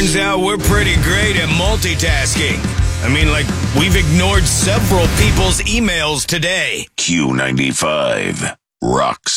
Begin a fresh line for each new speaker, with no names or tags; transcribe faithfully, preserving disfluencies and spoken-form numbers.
Turns out we're pretty great at multitasking. I mean, like, we've ignored several people's emails today.
Q ninety-five rocks.